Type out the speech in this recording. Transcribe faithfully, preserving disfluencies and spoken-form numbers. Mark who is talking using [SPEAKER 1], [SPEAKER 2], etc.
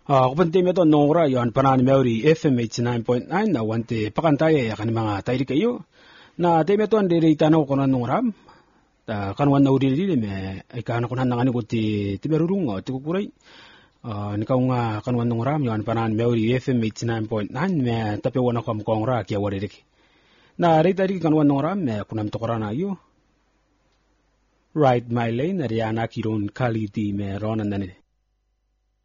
[SPEAKER 1] Ah, kung pwede meto nora yon panan meuri F M eighty-nine point nine na wante pakantaye kan mga tayri kayo na te meto ande ri tanaw konan noram ta kanwan na uri ri me ay kana kunan ngani ko ti ti merurungo ti kukuray ah ni kaunga kanwan noram yon panan meuri F M eighty-nine point nine me tapi wana kam kongra kya wari ri na ri tari kanwan noram me kunam to korana yo Ride My Lane Ariana Kiron Kali ti me ronan nani